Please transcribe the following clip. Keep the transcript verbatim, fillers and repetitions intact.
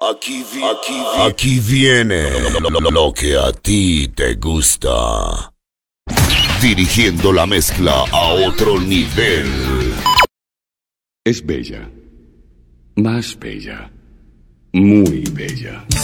Aquí, vi aquí, vi aquí viene lo que a ti te gusta. Dirigiendo la mezcla a otro nivel. Es bella. Más bella. Muy bella.